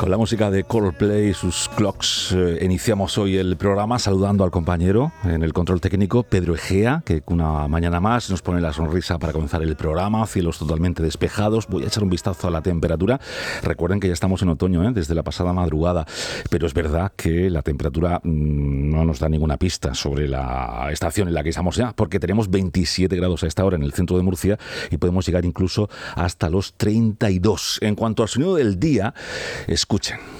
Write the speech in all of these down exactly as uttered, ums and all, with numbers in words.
Con la música de Coldplay y sus Clocks eh, iniciamos hoy el programa saludando al compañero en el control técnico, Pedro Egea, que una mañana más nos pone la sonrisa para comenzar el programa, cielos totalmente despejados. Voy a echar un vistazo a la temperatura. Recuerden que ya estamos en otoño, ¿eh? desde la pasada madrugada, pero es verdad que la temperatura mmm, no nos da ninguna pista sobre la estación en la que estamos ya, porque tenemos veintisiete grados a esta hora en el centro de Murcia y podemos llegar incluso hasta los treinta y dos. En cuanto al sonido del día, escuchen.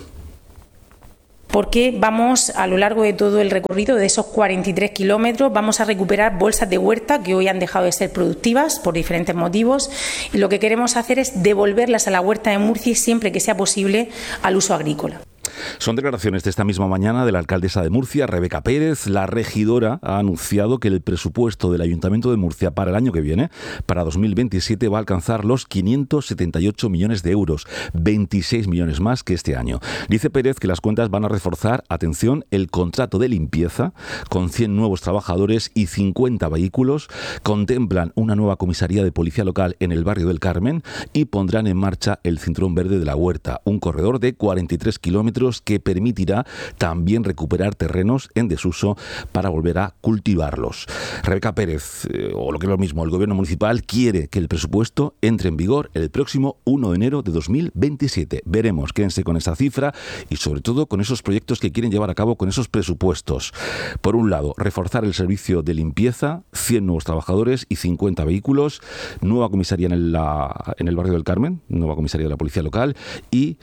Porque vamos a lo largo de todo el recorrido de esos cuarenta y tres kilómetros, vamos a recuperar bolsas de huerta que hoy han dejado de ser productivas por diferentes motivos, y lo que queremos hacer es devolverlas a la huerta de Murcia y siempre que sea posible al uso agrícola. Son declaraciones de esta misma mañana de la alcaldesa de Murcia, Rebeca Pérez. La regidora ha anunciado que el presupuesto del Ayuntamiento de Murcia para el año que viene, para dos mil veintisiete, va a alcanzar los quinientos setenta y ocho millones de euros, veintiséis millones más que este año. Dice Pérez que las cuentas van a reforzar, atención, el contrato de limpieza con cien nuevos trabajadores y cincuenta vehículos, contemplan una nueva comisaría de policía local en el barrio del Carmen y pondrán en marcha el Cinturón Verde de la Huerta, un corredor de cuarenta y tres kilómetros que permitirá también recuperar terrenos en desuso para volver a cultivarlos. Rebeca Pérez, eh, o lo que es lo mismo, el gobierno municipal quiere que el presupuesto entre en vigor el próximo uno de enero de dos mil veintisiete. Veremos, quédense con esa cifra y sobre todo con esos proyectos que quieren llevar a cabo con esos presupuestos. Por un lado, reforzar el servicio de limpieza, cien nuevos trabajadores y cincuenta vehículos, nueva comisaría en el, la, en el barrio del Carmen, nueva comisaría de la policía local y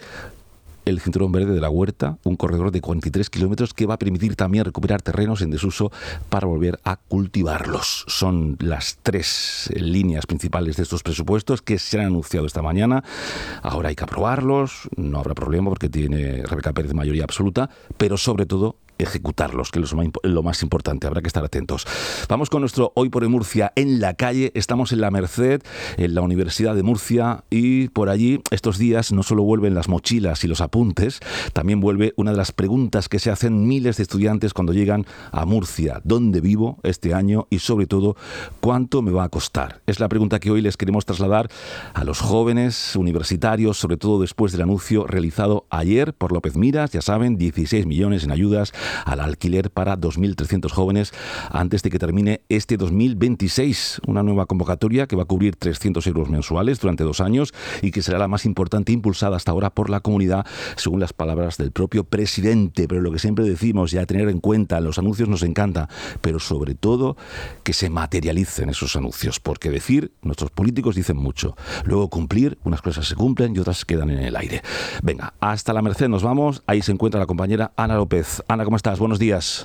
el Cinturón Verde de la Huerta, un corredor de cuarenta y tres kilómetros que va a permitir también recuperar terrenos en desuso para volver a cultivarlos. Son las tres líneas principales de estos presupuestos que se han anunciado esta mañana. Ahora hay que aprobarlos, no habrá problema porque tiene Rebeca Pérez mayoría absoluta, pero sobre todo ejecutarlos, que es lo más importante, habrá que estar atentos. Vamos con nuestro Hoy por Murcia en la calle. Estamos en la Merced, en la Universidad de Murcia, y por allí estos días no solo vuelven las mochilas y los apuntes, también vuelve una de las preguntas que se hacen miles de estudiantes cuando llegan a Murcia: ¿dónde vivo este año? Y sobre todo, ¿cuánto me va a costar? Es la pregunta que hoy les queremos trasladar a los jóvenes universitarios, sobre todo después del anuncio realizado ayer por López Miras, ya saben, dieciséis millones en ayudas al alquiler para dos mil trescientos jóvenes antes de que termine este dos mil veintiséis. Una nueva convocatoria que va a cubrir trescientos euros mensuales durante dos años y que será la más importante impulsada hasta ahora por la comunidad, según las palabras del propio presidente. Pero lo que siempre decimos, ya tener en cuenta, los anuncios nos encanta, pero sobre todo que se materialicen esos anuncios, porque decir, nuestros políticos dicen mucho, luego cumplir, unas cosas se cumplen y otras quedan en el aire. Venga, hasta la Merced nos vamos. Ahí se encuentra la compañera Ana López. Ana, ¿cómo estás? Buenos días.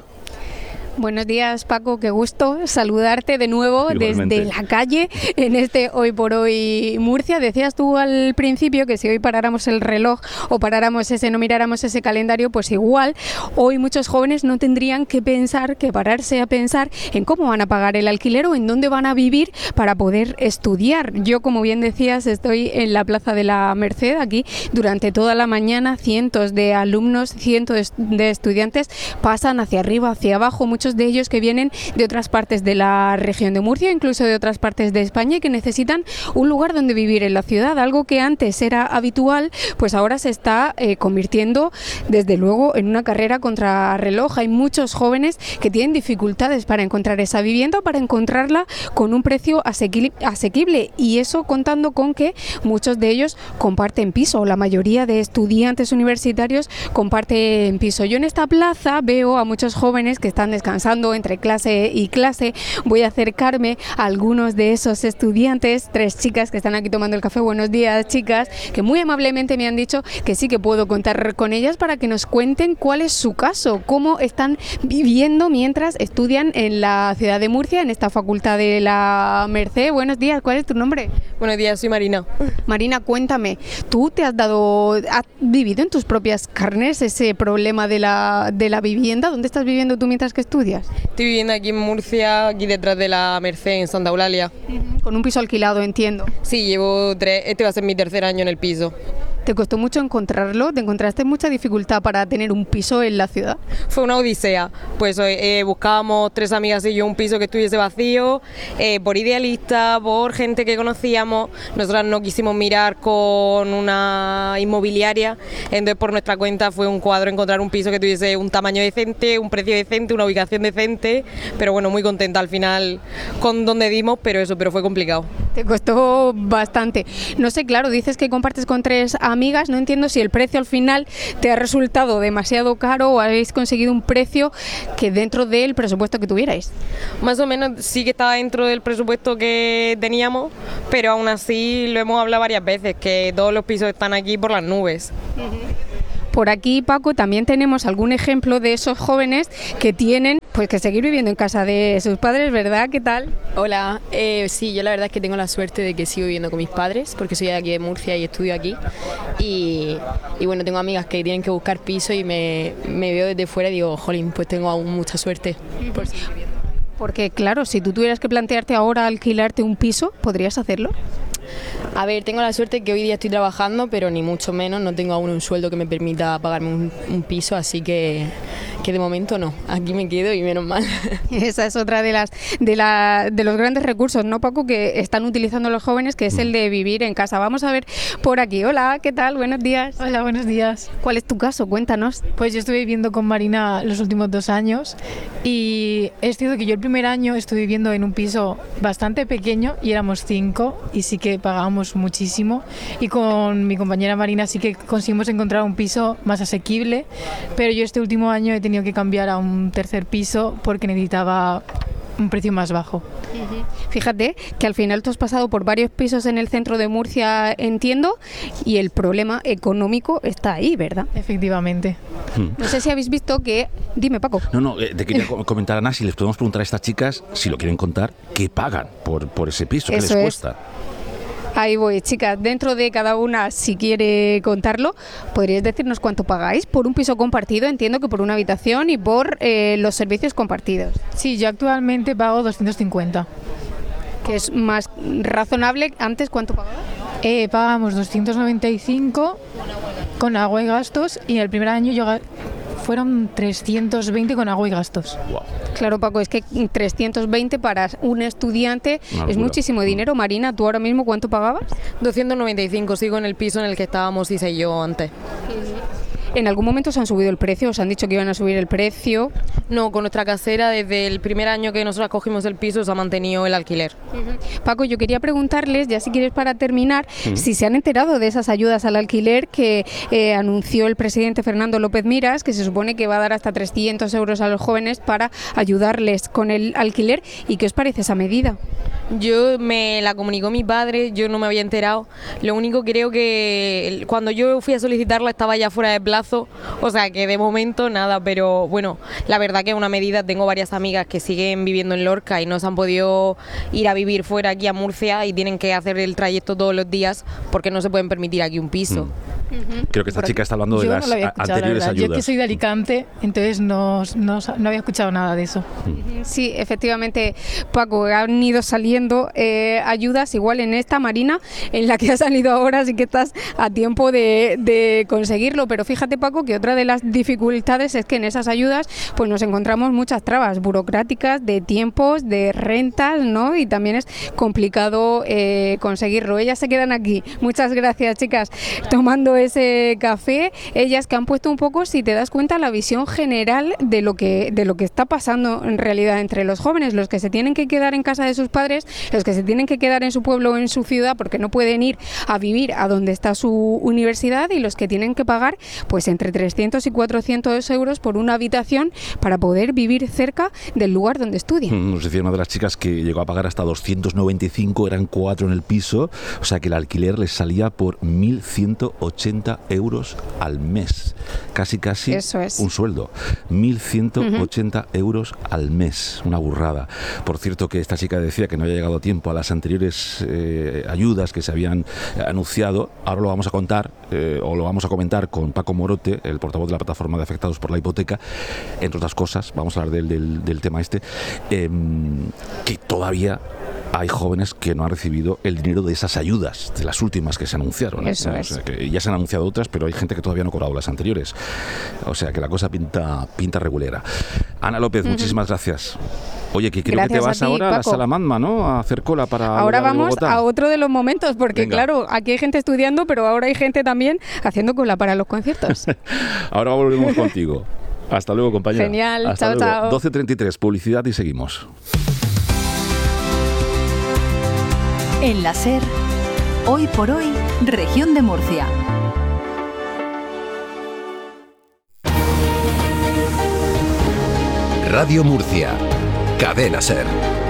Buenos días, Paco, qué gusto saludarte de nuevo. Igualmente. Desde la calle en este Hoy por Hoy Murcia. Decías tú al principio que si hoy paráramos el reloj o paráramos ese, no miráramos ese calendario, pues igual hoy muchos jóvenes no tendrían que pensar, que pararse a pensar en cómo van a pagar el alquiler o en dónde van a vivir para poder estudiar. Yo, como bien decías, estoy en la Plaza de la Merced, aquí durante toda la mañana. Cientos de alumnos, cientos de estudiantes pasan hacia arriba, hacia abajo, muchos de ellos que vienen de otras partes de la región de Murcia, incluso de otras partes de España, y que necesitan un lugar donde vivir en la ciudad. Algo que antes era habitual, pues ahora se está eh, convirtiendo desde luego en una carrera contra reloj. Hay muchos jóvenes que tienen dificultades para encontrar esa vivienda, para encontrarla con un precio asequible, asequible y eso contando con que muchos de ellos comparten piso. La mayoría de estudiantes universitarios comparten piso. Yo en esta plaza veo a muchos jóvenes que están descansando entre clase y clase. Voy a acercarme a algunos de esos estudiantes, tres chicas que están aquí tomando el café. Buenos días, chicas, que muy amablemente me han dicho que sí que puedo contar con ellas para que nos cuenten cuál es su caso, cómo están viviendo mientras estudian en la ciudad de Murcia, en esta facultad de la Merced. Buenos días, ¿cuál es tu nombre? Buenos días, soy Marina. Marina, cuéntame, ¿tú te has dado, has vivido en tus propias carnes ese problema de la, de la vivienda? ¿Dónde estás viviendo tú mientras que estudias? Estoy viviendo aquí en Murcia, aquí detrás de la Merced, en Santa Eulalia. Uh-huh. Con un piso alquilado, entiendo. Sí, llevo tres, este va a ser mi tercer año en el piso. ¿Te costó mucho encontrarlo? ¿Te encontraste mucha dificultad para tener un piso en la ciudad? Fue una odisea, pues eh, buscábamos tres amigas y yo un piso que estuviese vacío, eh, por idealista, por gente que conocíamos. Nosotras no quisimos mirar con una inmobiliaria, entonces por nuestra cuenta fue un cuadro encontrar un piso que tuviese un tamaño decente, un precio decente, una ubicación decente, pero bueno, muy contenta al final con donde dimos, pero eso, pero fue complicado. Te costó bastante. No sé, claro, dices que compartes con tres amigas, no entiendo si el precio al final te ha resultado demasiado caro o habéis conseguido un precio que dentro del presupuesto que tuvierais. Más o menos sí que estaba dentro del presupuesto que teníamos, pero aún así lo hemos hablado varias veces, que todos los pisos están aquí por las nubes. Por aquí, Paco, también tenemos algún ejemplo de esos jóvenes que tienen pues que seguir viviendo en casa de sus padres, ¿verdad? ¿Qué tal? Hola, eh, sí, yo la verdad es que tengo la suerte de que sigo viviendo con mis padres, porque soy de aquí de Murcia y estudio aquí. Y, y bueno, tengo amigas que tienen que buscar piso y me, me veo desde fuera y digo, jolín, pues tengo aún mucha suerte por seguir viviendo. Porque claro, si tú tuvieras que plantearte ahora alquilarte un piso, ¿podrías hacerlo? A ver, tengo la suerte que hoy día estoy trabajando, pero ni mucho menos, no tengo aún un sueldo que me permita pagarme un, un piso, así que, que de momento no, aquí me quedo y menos mal. Esa es otra de las de, la, de los grandes recursos, ¿no, Paco?, que están utilizando los jóvenes, que es el de vivir en casa. Vamos a ver por aquí. Hola, ¿qué tal? Buenos días. Hola, buenos días. ¿Cuál es tu caso? Cuéntanos. Pues yo estuve viviendo con Marina los últimos dos años y es cierto que yo el primer año estuve viviendo en un piso bastante pequeño y éramos cinco y sí que pagábamos muchísimo, y con mi compañera Marina sí que conseguimos encontrar un piso más asequible, pero yo este último año he tenido que cambiar a un tercer piso porque necesitaba un precio más bajo. Uh-huh. Fíjate que al final tú has pasado por varios pisos en el centro de Murcia, entiendo, y el problema económico está ahí, ¿verdad? Efectivamente. Hmm. No sé si habéis visto que... Dime, Paco. No, no, eh, te quería comentar, Ana, si les podemos preguntar a estas chicas, si lo quieren contar, ¿qué pagan por, por ese piso? ¿Qué Eso les es. cuesta? Ahí voy, chicas. Dentro de cada una, si quiere contarlo, ¿podríais decirnos cuánto pagáis por un piso compartido? Entiendo que por una habitación y por eh, los servicios compartidos. Sí, yo actualmente pago doscientos cincuenta. Que es más razonable. ¿Antes cuánto pagabas? Eh, pagamos doscientos noventa y cinco con agua y gastos, y el primer año yo ga- fueron trescientos veinte con agua y gastos. Wow. Claro, Paco, es que trescientos veinte para un estudiante Una es locura. muchísimo dinero. Marina, ¿tú ahora mismo cuánto pagabas? doscientos noventa y cinco, sigo en el piso en el que estábamos Isa y yo antes. ¿En algún momento se han subido el precio? ¿Os han dicho que iban a subir el precio? No, con nuestra casera desde el primer año que nosotros cogimos el piso se ha mantenido el alquiler. Paco, yo quería preguntarles, ya si quieres para terminar, Mm. si se han enterado de esas ayudas al alquiler que eh, anunció el presidente Fernando López Miras, que se supone que va a dar hasta trescientos euros a los jóvenes para ayudarles con el alquiler. ¿Y qué os parece esa medida? Yo me la comunicó mi padre, yo no me había enterado. Lo único, creo que cuando yo fui a solicitarla estaba ya fuera de plazo, o sea que de momento nada, pero bueno, la verdad que es una medida. Tengo varias amigas que siguen viviendo en Lorca y no se han podido ir a vivir fuera aquí a Murcia y tienen que hacer el trayecto todos los días porque no se pueden permitir aquí un piso. Mm. Creo que esta chica está hablando de Yo las no lo había a- escuchado, la anteriores verdad. Yo ayudas. que soy de Alicante, entonces no, no, no había escuchado nada de eso. Sí, efectivamente, Paco, han ido saliendo eh, ayudas, igual en esta, Marina, en la que ha salido ahora, sí que estás a tiempo de, de conseguirlo, pero fíjate, Paco, que otra de las dificultades es que en esas ayudas pues nos encontramos muchas trabas burocráticas, de tiempos, de rentas, ¿no? Y también es complicado eh, conseguirlo. Ellas se quedan aquí. Muchas gracias, chicas, tomando ese café. Ellas que han puesto un poco, si te das cuenta, la visión general de lo que de lo que está pasando en realidad entre los jóvenes, los que se tienen que quedar en casa de sus padres, los que se tienen que quedar en su pueblo o en su ciudad porque no pueden ir a vivir a donde está su universidad, y los que tienen que pagar pues entre trescientos y cuatrocientos euros por una habitación para poder vivir cerca del lugar donde estudian. Mm, Nos decía una de las chicas que llegó a pagar hasta doscientos noventa y cinco, eran cuatro en el piso, o sea que el alquiler les salía por mil ciento ochenta euros al mes. Casi, casi Eso es. un sueldo. mil ciento ochenta euros al mes. Una burrada. Por cierto, que esta chica decía que no había llegado a tiempo a las anteriores eh, ayudas que se habían anunciado. Ahora lo vamos a contar, eh, o lo vamos a comentar con Paco Morote, el portavoz de la plataforma de afectados por la hipoteca. Entre otras cosas, vamos a hablar del, del, del tema este, eh, que todavía hay jóvenes que no han recibido el dinero de esas ayudas, de las últimas que se anunciaron. Eso ¿no? es. O sea, que ya se han anunciado otras, pero hay gente que todavía no ha cobrado las anteriores. O sea que la cosa pinta, pinta regulera. Ana López, uh-huh. muchísimas gracias. Oye, que creo Gracias que te vas a ti, ahora Paco. a la Salamanca, ¿no? A hacer cola para... Ahora la de vamos Bogotá. a otro de los momentos, porque Venga. claro, aquí hay gente estudiando, pero ahora hay gente también haciendo cola para los conciertos. Ahora volvemos contigo. Hasta luego, compañera. Genial, Hasta chao, luego. chao. doce treinta y tres, publicidad y seguimos. En la SER, hoy por hoy, región de Murcia. Radio Murcia, Cadena SER.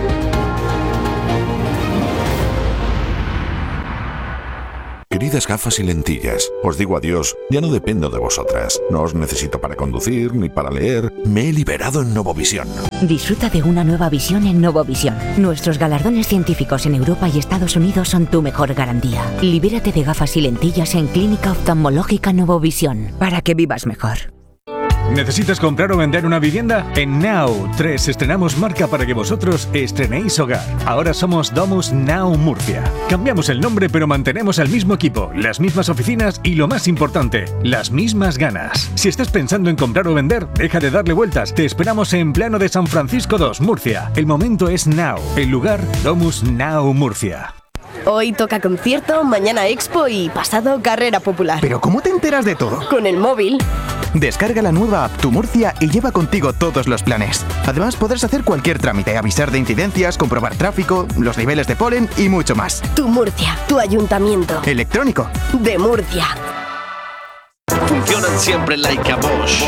Queridas gafas y lentillas, os digo adiós, ya no dependo de vosotras. No os necesito para conducir ni para leer. Me he liberado en Novovisión. Disfruta de una nueva visión en Novovisión. Nuestros galardones científicos en Europa y Estados Unidos son tu mejor garantía. Libérate de gafas y lentillas en Clínica Oftalmológica Novovisión, para que vivas mejor. ¿Necesitas comprar o vender una vivienda? En Now tres estrenamos marca para que vosotros estrenéis hogar. Ahora somos Domus Now Murcia. Cambiamos el nombre pero mantenemos el mismo equipo, las mismas oficinas y lo más importante, las mismas ganas. Si estás pensando en comprar o vender, deja de darle vueltas. Te esperamos en Plano de San Francisco dos, Murcia. El momento es now. El lugar, Domus Now Murcia. Hoy toca concierto, mañana expo y pasado carrera popular. ¿Pero cómo te enteras de todo? Con el móvil. Descarga la nueva app Tu Murcia y lleva contigo todos los planes. Además podrás hacer cualquier trámite, avisar de incidencias, comprobar tráfico, los niveles de polen y mucho más. Tu Murcia, tu ayuntamiento. Electrónico. De Murcia. Funcionan siempre like a Bosch.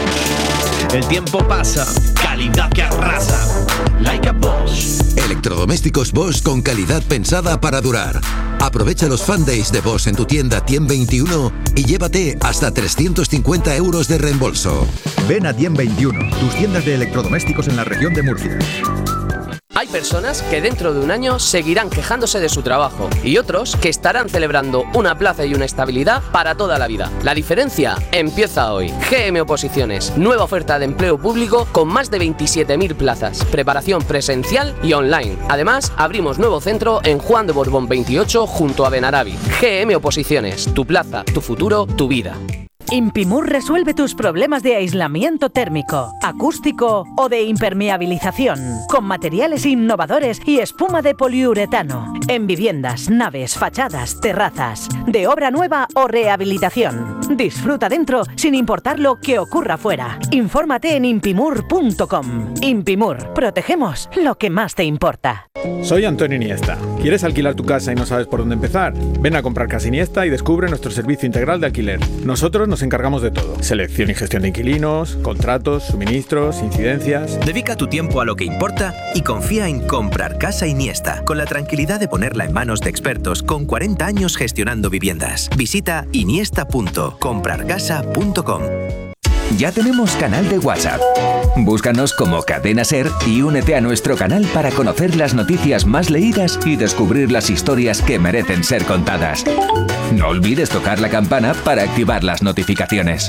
El tiempo pasa, calidad que arrasa. Like a Bosch. Electrodomésticos Bosch con calidad pensada para durar. Aprovecha los Fan Days de Bosch en tu tienda Tien veintiuno y llévate hasta trescientos cincuenta euros de reembolso. Ven a Tien veintiuno, tus tiendas de electrodomésticos en la región de Murcia. Hay personas que dentro de un año seguirán quejándose de su trabajo y otros que estarán celebrando una plaza y una estabilidad para toda la vida. La diferencia empieza hoy. G M Oposiciones, nueva oferta de empleo público con más de veintisiete mil plazas, preparación presencial y online. Además, abrimos nuevo centro en Juan de Borbón veintiocho junto a Benarabi. G M Oposiciones, tu plaza, tu futuro, tu vida. Impimur resuelve tus problemas de aislamiento térmico, acústico o de impermeabilización, con materiales innovadores y espuma de poliuretano, en viviendas, naves, fachadas, terrazas, de obra nueva o rehabilitación. Disfruta dentro sin importar lo que ocurra fuera. Infórmate en impimur punto com. Impimur, protegemos lo que más te importa. Soy Antonio Iniesta. ¿Quieres alquilar tu casa y no sabes por dónde empezar? Ven a comprar Casa Iniesta y descubre nuestro servicio integral de alquiler. Nosotros nos encargamos de todo. Selección y gestión de inquilinos, contratos, suministros, incidencias. Dedica tu tiempo a lo que importa y confía en Comprar Casa Iniesta, con la tranquilidad de ponerla en manos de expertos con cuarenta años gestionando viviendas. Visita iniesta punto comprar casa punto com. Ya tenemos canal de WhatsApp. Búscanos como Cadena SER y únete a nuestro canal para conocer las noticias más leídas y descubrir las historias que merecen ser contadas. No olvides tocar la campana para activar las notificaciones.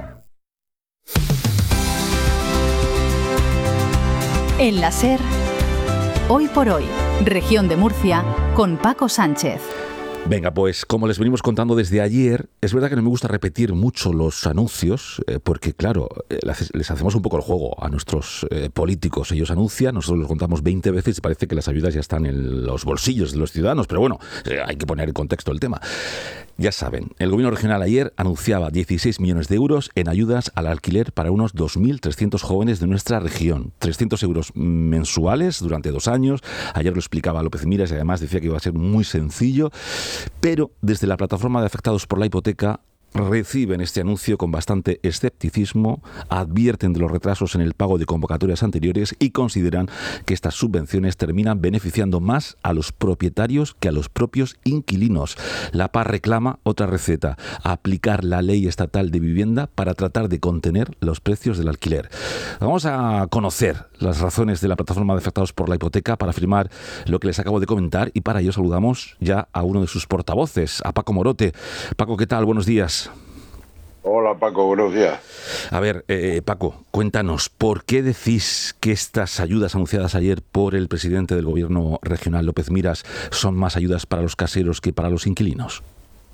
En la SER, hoy por hoy, región de Murcia, con Paco Sánchez. Venga, pues como les venimos contando desde ayer, es verdad que no me gusta repetir mucho los anuncios, eh, porque claro, eh, les hacemos un poco el juego a nuestros eh, políticos. Ellos anuncian, nosotros los contamos veinte veces y parece que las ayudas ya están en los bolsillos de los ciudadanos, pero bueno, eh, hay que poner en contexto el tema. Ya saben, el gobierno regional ayer anunciaba dieciséis millones de euros en ayudas al alquiler para unos dos mil trescientos jóvenes de nuestra región. trescientos euros mensuales durante dos años. Ayer lo explicaba López Miras y además decía que iba a ser muy sencillo. Pero desde la plataforma de afectados por la hipoteca reciben este anuncio con bastante escepticismo, advierten de los retrasos en el pago de convocatorias anteriores y consideran que estas subvenciones terminan beneficiando más a los propietarios que a los propios inquilinos. La Paz reclama otra receta: aplicar la ley estatal de vivienda para tratar de contener los precios del alquiler. Vamos a conocer las razones de la plataforma de afectados por la hipoteca para afirmar lo que les acabo de comentar, y para ello saludamos ya a uno de sus portavoces, a Paco Morote. Paco, ¿qué tal? Buenos días. Hola Paco, buenos días. A ver, eh, Paco, cuéntanos, ¿por qué decís que estas ayudas anunciadas ayer por el presidente del gobierno regional, López Miras, son más ayudas para los caseros que para los inquilinos?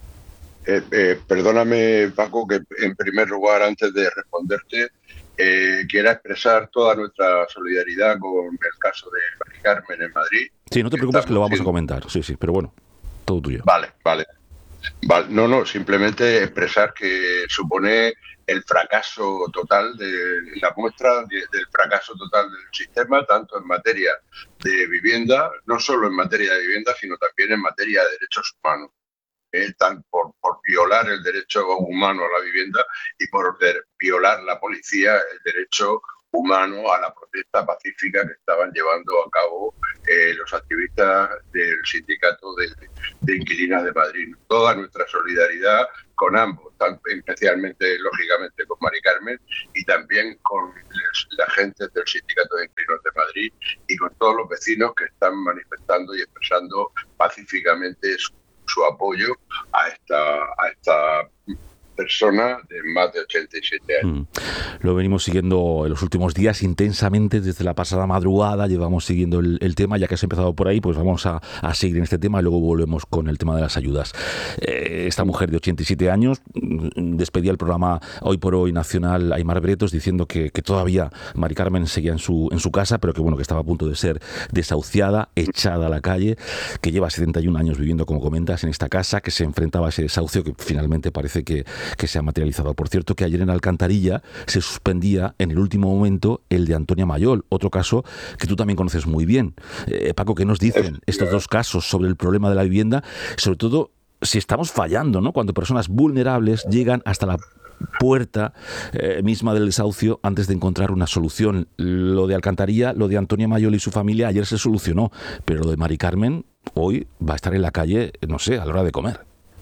Eh, eh, perdóname Paco, que en primer lugar, antes de responderte, eh, quiera expresar toda nuestra solidaridad con el caso de Mari Carmen en Madrid. Sí, no te preocupes que lo vamos a comentar, sí, sí, pero bueno, todo tuyo. Vale, vale. Vale, no, no, simplemente expresar que supone el fracaso total, de la muestra de, del fracaso total del sistema, tanto en materia de vivienda, no solo en materia de vivienda, sino también en materia de derechos humanos. Eh, tan por, por violar el derecho humano a la vivienda y por de, violar la policía el derecho humano a la protesta pacífica que estaban llevando a cabo eh, los activistas del sindicato de, de inquilinas de Madrid. Toda nuestra solidaridad con ambos, tan, especialmente, lógicamente, con Mari Carmen y también con les, la gente del sindicato de inquilinos de Madrid y con todos los vecinos que están manifestando y expresando pacíficamente su, su apoyo a esta, a esta persona de más de ochenta y siete años. Mm. Lo venimos siguiendo en los últimos días intensamente desde la pasada madrugada, llevamos siguiendo el, el tema, ya que has empezado por ahí, pues vamos a, a seguir en este tema y luego volvemos con el tema de las ayudas. Eh, esta mujer de ochenta y siete años despedía el programa Hoy por Hoy Nacional Aimar Bretos diciendo que, que todavía Mari Carmen seguía en su, en su casa, pero que bueno, que estaba a punto de ser desahuciada, echada a la calle, que lleva setenta y un años viviendo, como comentas, en esta casa, que se enfrentaba a ese desahucio que finalmente parece que que se ha materializado. Por cierto, que ayer en Alcantarilla se suspendía en el último momento el de Antonia Mayol, otro caso que tú también conoces muy bien. Eh, Paco, ¿qué nos dicen estos dos casos sobre el problema de la vivienda? Sobre todo, si estamos fallando, ¿no? Cuando personas vulnerables llegan hasta la puerta eh, misma del desahucio antes de encontrar una solución. Lo de Alcantarilla, lo de Antonia Mayol y su familia ayer se solucionó, pero lo de Mari Carmen hoy va a estar en la calle, no sé, a la hora de comer.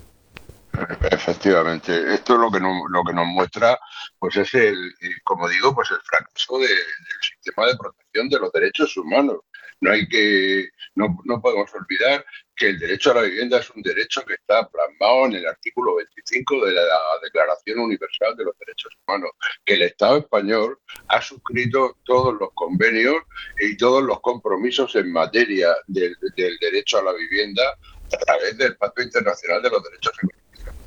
Efectivamente, esto es lo que nos, lo que nos muestra, pues es el, como digo, pues el fracaso de, del sistema de protección de los derechos humanos. No hay que, no, no podemos olvidar que el derecho a la vivienda es un derecho que está plasmado en el artículo veinticinco de la Declaración Universal de los Derechos Humanos, que el Estado español ha suscrito todos los convenios y todos los compromisos en materia del, del derecho a la vivienda a través del Pacto Internacional de los Derechos Humanos.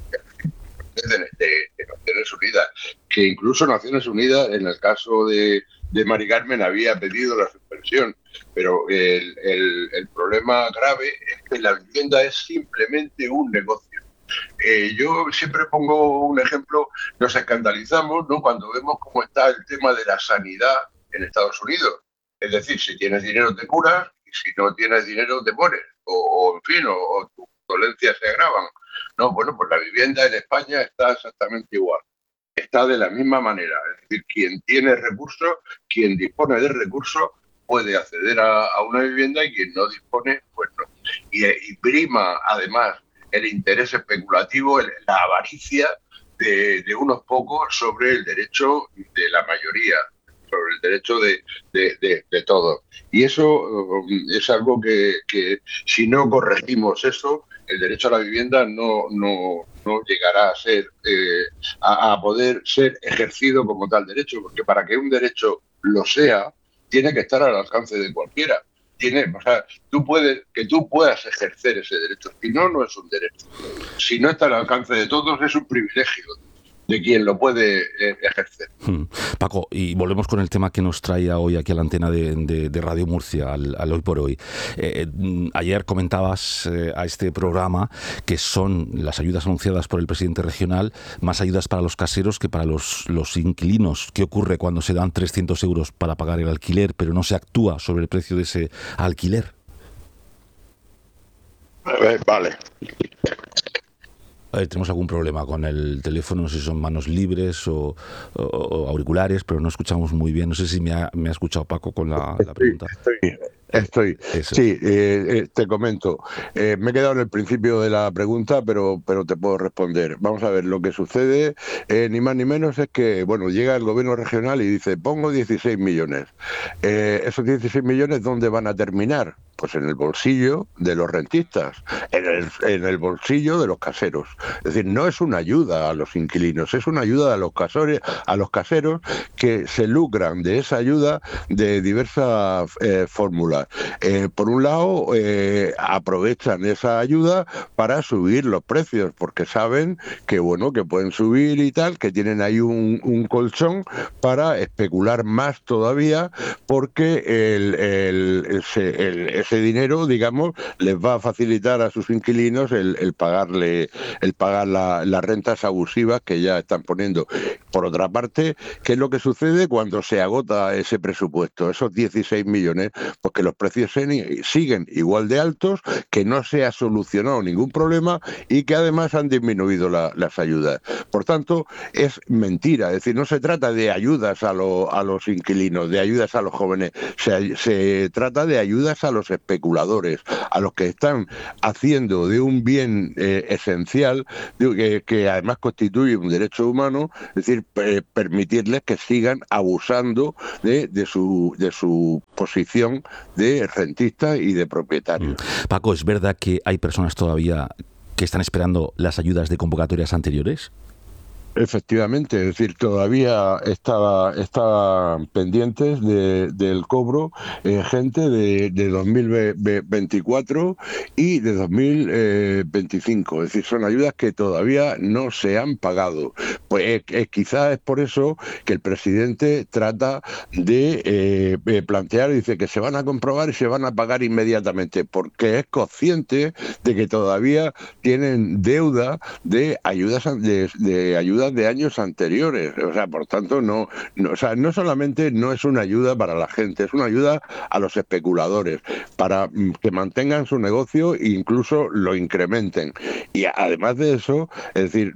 De, de, de Naciones Unidas, que incluso Naciones Unidas, en el caso de, de Mari Carmen, había pedido la suspensión, pero el, el, el problema grave es que la vivienda es simplemente un negocio. Eh, yo siempre pongo un ejemplo, nos escandalizamos, ¿no?, cuando vemos cómo está el tema de la sanidad en Estados Unidos. Es decir, si tienes dinero te curas y si no tienes dinero te mueres, o, o en fin, o, o tus dolencias se agravan. No, bueno, pues la vivienda en España está exactamente igual. Está de la misma manera. Es decir, quien tiene recursos, quien dispone de recursos, puede acceder a, a una vivienda y quien no dispone, pues no. Y, y prima, además, el interés especulativo, el, la avaricia de, de unos pocos sobre el derecho de la mayoría, sobre el derecho de, de, de, de todos. Y eso um, es algo que, que, si no corregimos eso, el derecho a la vivienda no, no, no llegará a ser eh, a, a poder ser ejercido como tal derecho, porque para que un derecho lo sea, tiene que estar al alcance de cualquiera. Tiene, o sea, tú puedes, que tú puedas ejercer ese derecho, si no, no es un derecho. Si no está al alcance de todos, es un privilegio de quien lo puede eh, ejercer. Hmm. Paco, y volvemos con el tema que nos traía hoy aquí a la antena de, de, de Radio Murcia, al, al Hoy por Hoy. Eh, ayer comentabas eh, a este programa que son las ayudas anunciadas por el presidente regional, más ayudas para los caseros que para los, los inquilinos. ¿Qué ocurre cuando se dan trescientos euros para pagar el alquiler, pero no se actúa sobre el precio de ese alquiler? Eh, vale. A ver, tenemos algún problema con el teléfono, no sé si son manos libres o, o, o auriculares, pero no escuchamos muy bien. No sé si me ha, me ha escuchado Paco con la, la pregunta. Estoy, estoy. Eso. Sí, eh, eh, te comento. Eh, me he quedado en el principio de la pregunta, pero, pero te puedo responder. Vamos a ver, lo que sucede, eh, ni más ni menos, es que, bueno, llega el gobierno regional y dice, pongo dieciséis millones. Eh, esos dieciséis millones, ¿dónde van a terminar? Pues en el bolsillo de los rentistas, en el, en el bolsillo de los caseros. Es decir, no es una ayuda a los inquilinos, es una ayuda a los caseros, a los caseros que se lucran de esa ayuda de diversas eh, fórmulas. Eh, por un lado, eh, aprovechan esa ayuda para subir los precios, porque saben que bueno que pueden subir y tal, que tienen ahí un, un colchón para especular más todavía, porque el, el, ese, el, ese dinero, digamos, les va a facilitar a sus inquilinos el, el pagarle, el pagar la, las rentas abusivas que ya están poniendo. Por otra parte, ¿qué es lo que sucede cuando se agota ese presupuesto? Esos dieciséis millones, pues que los precios siguen igual de altos, que no se ha solucionado ningún problema y que además han disminuido la, las ayudas. Por tanto, es mentira. Es decir, no se trata de ayudas a, lo, a los inquilinos, de ayudas a los jóvenes. Se, se trata de ayudas a los especuladores, a los que están haciendo de un bien eh, esencial, de, que, que además constituye un derecho humano, es decir, eh, permitirles que sigan abusando de, de, su, de su posición de rentista y de propietario. Paco, ¿es verdad que hay personas todavía que están esperando las ayudas de convocatorias anteriores? Efectivamente, es decir, todavía estaba, estaba pendientes de, del cobro eh, gente de, de dos mil veinticuatro y de dos mil veinticinco. Es decir, son ayudas que todavía no se han pagado. Pues eh, eh, quizás es por eso que el presidente trata de eh, plantear, dice que se van a comprobar y se van a pagar inmediatamente, porque es consciente de que todavía tienen deuda de ayudas de, de ayudas de años anteriores. O sea, por tanto, no, no, o sea, no solamente no es una ayuda para la gente, es una ayuda a los especuladores, para que mantengan su negocio e incluso lo incrementen. Y además de eso, es decir,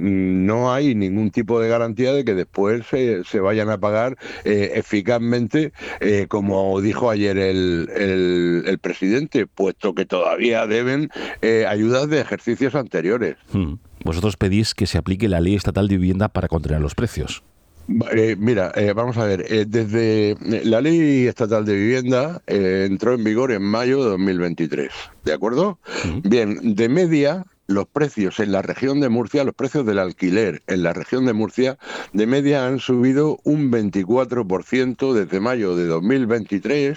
no hay ningún tipo de garantía de que después se, se vayan a pagar eh, eficazmente, eh, como dijo ayer el, el, el presidente, puesto que todavía deben eh, ayudas de ejercicios anteriores. Hmm. Vosotros pedís que se aplique la Ley Estatal de Vivienda para controlar los precios. Eh, mira, eh, vamos a ver, eh, desde la Ley Estatal de Vivienda eh, entró en vigor en mayo de dos mil veintitrés, ¿de acuerdo? Uh-huh. Bien, de media, los precios en la región de Murcia, los precios del alquiler en la región de Murcia, de media han subido un veinticuatro por ciento desde mayo de dos mil veintitrés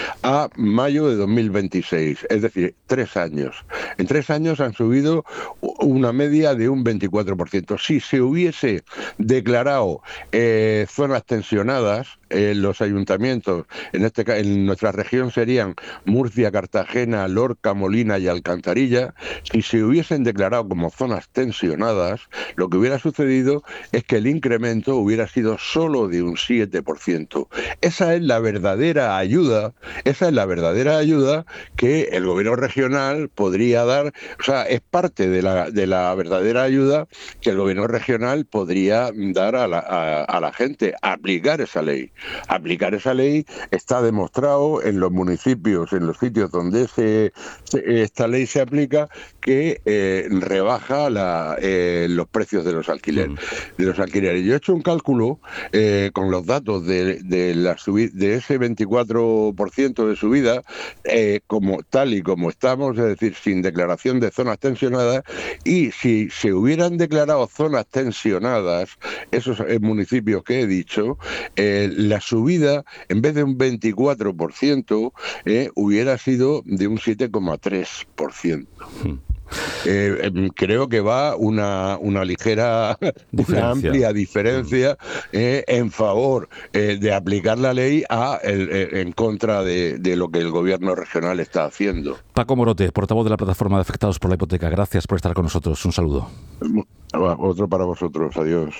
a mayo de dos mil veintiséis, es decir, tres años. En tres años han subido una media de un veinticuatro por ciento. Si se hubiese declarado eh, zonas tensionadas, eh, los ayuntamientos, en, este, en nuestra región serían Murcia, Cartagena, Lorca, Molina y Alcantarilla, si se hubiesen declarado como zonas tensionadas, lo que hubiera sucedido es que el incremento hubiera sido solo de un siete por ciento. Esa es la verdadera ayuda, esa es la verdadera ayuda que el gobierno regional podría dar, o sea, es parte de la, de la verdadera ayuda que el gobierno regional podría dar a la, a, a la gente, aplicar esa ley. Aplicar esa ley está demostrado en los municipios, en los sitios donde se, se, esta ley se aplica, que eh, rebaja la, eh, los precios de los alquileres. Mm. De los alquileres. Yo he hecho un cálculo eh, con los datos de, de, la subi- de ese veinticuatro por ciento de subida, eh, como tal y como estamos, es decir, sin declaración de zonas tensionadas, y si se hubieran declarado zonas tensionadas, esos eh, municipios que he dicho, eh, la subida, en vez de un veinticuatro por ciento, eh, hubiera sido de un siete coma tres por ciento. Mm. Eh, creo que va una, una ligera, una amplia diferencia eh, en favor eh, de aplicar la ley a el, eh, en contra de, de lo que el gobierno regional está haciendo. Paco Morote, portavoz de la plataforma de afectados por la hipoteca, gracias por estar con nosotros. Un saludo. Otro para vosotros. Adiós.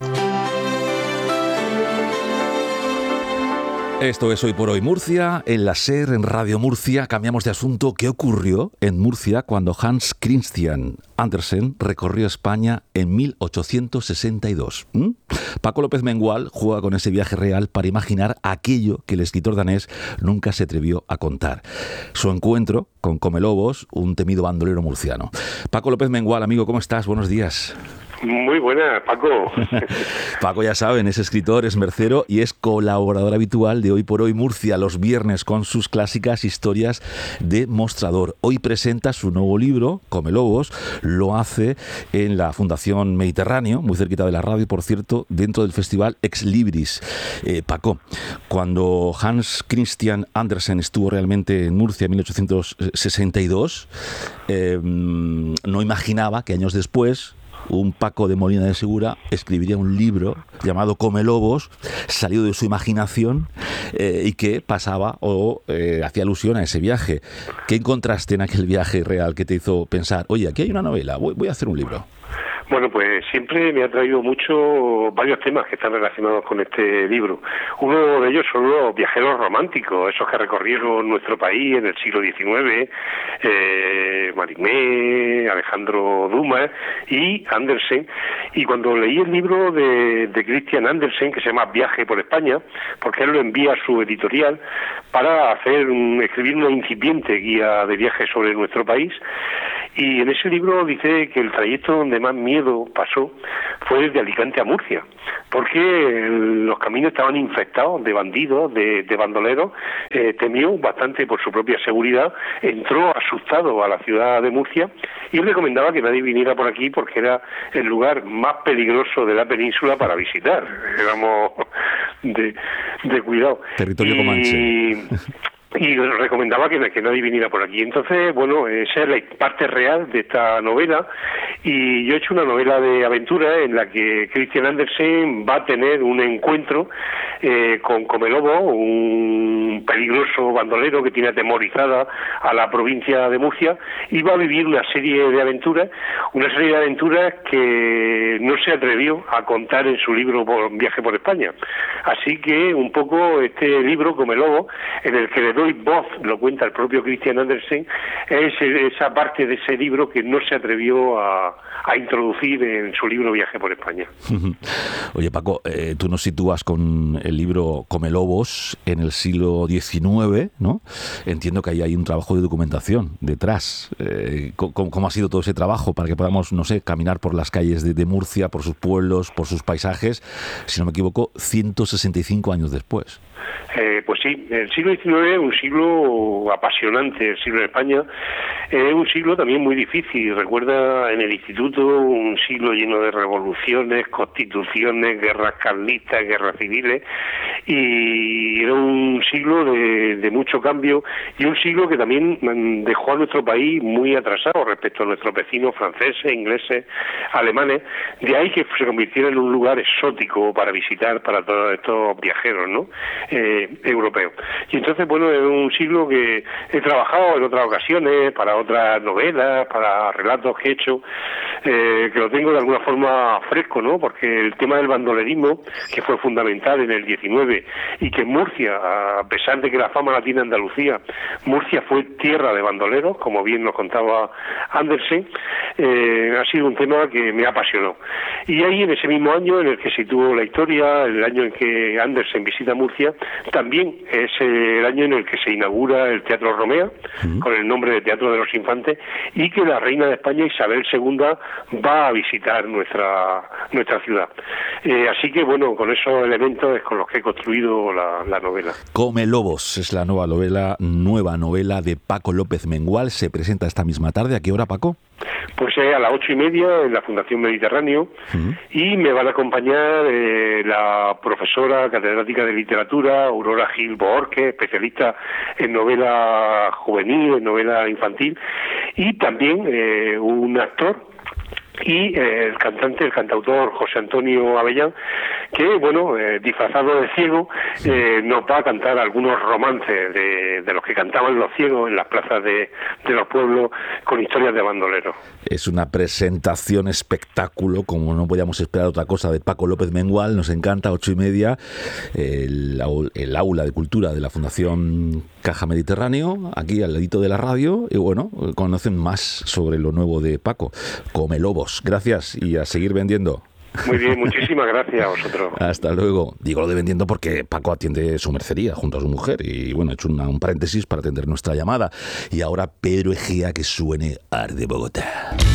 Esto es Hoy por Hoy Murcia, en la SER, en Radio Murcia. Cambiamos de asunto. ¿Qué ocurrió en Murcia cuando Hans Christian Andersen recorrió España en mil ochocientos sesenta y dos? ¿Mm? Paco López Mengual juega con ese viaje real para imaginar aquello que el escritor danés nunca se atrevió a contar. Su encuentro con Comelobos, un temido bandolero murciano. Paco López Mengual, amigo, ¿cómo estás? Buenos días. Muy buena, Paco. Paco, ya saben, es escritor, es mercero y es colaborador habitual de Hoy por Hoy Murcia los viernes con sus clásicas historias de mostrador. Hoy presenta su nuevo libro, Come Lobos, lo hace en la Fundación Mediterráneo, muy cerquita de la radio, por cierto, dentro del festival Ex Libris. Eh, Paco, cuando Hans Christian Andersen estuvo realmente en Murcia en mil ochocientos sesenta y dos, eh, no imaginaba que años después un Paco de Molina de Segura escribiría un libro llamado Come Lobos, salido de su imaginación eh, y que pasaba o eh, hacía alusión a ese viaje. ¿Qué encontraste en aquel viaje real que te hizo pensar, oye, aquí hay una novela, voy, voy a hacer un libro? Bueno, pues siempre me ha traído mucho varios temas que están relacionados con este libro. Uno de ellos son los viajeros románticos, esos que recorrieron nuestro país en el siglo diecinueve, eh, Marimé, Alejandro Dumas y Andersen. Y cuando leí el libro de, de Christian Andersen, que se llama Viaje por España, porque él lo envía a su editorial para hacer un, escribir una incipiente guía de viajes sobre nuestro país, y en ese libro dice que el trayecto donde más miedo pasó fue desde Alicante a Murcia, porque los caminos estaban infectados de bandidos, de, de bandoleros. Eh, temió bastante por su propia seguridad, entró asustado a la ciudad de Murcia y recomendaba que nadie viniera por aquí porque era el lugar más peligroso de la península para visitar. Éramos de, de cuidado. Territorio comanche. Y recomendaba que, que nadie viniera por aquí. Entonces, bueno, esa es la parte real de esta novela, y yo he hecho una novela de aventura en la que Christian Andersen va a tener un encuentro eh, con Come Lobo, un peligroso bandolero que tiene atemorizada a la provincia de Murcia, y va a vivir una serie de aventuras, una serie de aventuras que no se atrevió a contar en su libro por Viaje por España. Así que un poco este libro, Come Lobo, en el que le doy voz, lo cuenta el propio Christian Andersen, es esa parte de ese libro que no se atrevió a, a introducir en su libro Viaje por España. Oye, Paco, eh, tú nos sitúas con el libro Come Lobos en el siglo diecinueve, ¿no? Entiendo que ahí hay un trabajo de documentación detrás. Eh, ¿cómo, ¿Cómo ha sido todo ese trabajo para que podamos, no sé, caminar por las calles de, de Murcia, por sus pueblos, por sus paisajes, si no me equivoco, ciento sesenta y cinco años después? Eh, pues sí, el siglo diecinueve es un siglo apasionante, el siglo de España es un siglo también muy difícil. Recuerda en el instituto un siglo lleno de revoluciones, constituciones, guerras carlistas, guerras civiles, y era un siglo de, de mucho cambio, y un siglo que también dejó a nuestro país muy atrasado respecto a nuestros vecinos franceses, ingleses, alemanes. De ahí que se convirtiera en un lugar exótico para visitar para todos estos viajeros, ¿no? Eh, europeos. Y entonces, bueno, es un siglo que he trabajado en otras ocasiones para otras novelas, para relatos que he hecho, eh, que lo tengo de alguna forma fresco, ¿no? Porque el tema del bandolerismo, que fue fundamental en el diecinueve, y que Murcia, a pesar de que la fama la tiene Andalucía, Murcia fue tierra de bandoleros, como bien nos contaba Andersen, eh, ha sido un tema que me apasionó. Y ahí, en ese mismo año en el que situó la historia, el año en que Andersen visita Murcia, también es el año en el que se inaugura el Teatro Romea, uh-huh, con el nombre de Teatro de los Infantes, y que la reina de España, Isabel segunda, va a visitar nuestra nuestra ciudad. Eh, así que, bueno, con esos elementos es con los que he construido la, la novela. Come Lobos es la nueva novela, nueva novela de Paco López Mengual. Se presenta esta misma tarde. ¿A qué hora, Paco? Pues es a las ocho y media en la Fundación Mediterráneo, uh-huh, y me van a acompañar eh, la profesora catedrática de literatura, Aurora Gil Boorque, especialista en novela juvenil, en novela infantil, y también eh, un actor y eh, el cantante, el cantautor José Antonio Avellán, que, bueno, eh, disfrazado de ciego, eh, nos va a cantar algunos romances de, de los que cantaban los ciegos en las plazas de, de los pueblos, con historias de bandoleros. Es una presentación espectáculo, como no podíamos esperar otra cosa, de Paco López Mengual. Nos encanta, ocho y media, el, el aula de cultura de la Fundación Caja Mediterráneo, aquí al ladito de la radio, y bueno, conocen más sobre lo nuevo de Paco. Come Lobos. Gracias, y a seguir vendiendo. Muy bien, muchísimas gracias a vosotros. Hasta luego. Digo lo de vendiendo porque Paco atiende su mercería junto a su mujer, y bueno, he hecho una, un paréntesis para atender nuestra llamada. Y ahora Pedro Egea, que suene Ar de Bogotá.